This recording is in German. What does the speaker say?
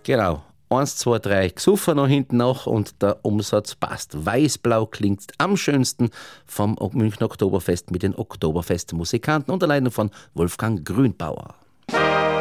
Genau. 1, 2, 3 gesoffen noch hinten nach und der Umsatz passt. Weiß-blau klingt am schönsten vom Münchner Oktoberfest mit den Oktoberfestmusikanten unter Leitung von Wolfgang Grünbauer.